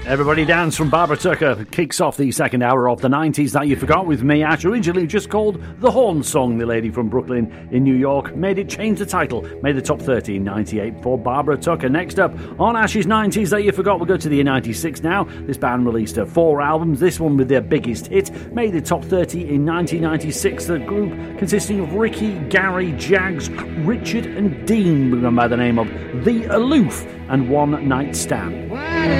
Everybody Dance from Barbara Tucker kicks off the second hour of the 90s that you forgot with me, Ash. Originally just called The Horn Song. The lady from Brooklyn in New York made it change the title, made the top 30 in 98 for Barbara Tucker. Next up on Ash's 90s that you forgot, we'll go to the year 96 now. This band released 4 albums, this one with their biggest hit, made the top 30 in 1996. The group consisting of Ricky, Gary, Jags, Richard and Dean, by the name of The Aloof and One Night Stand.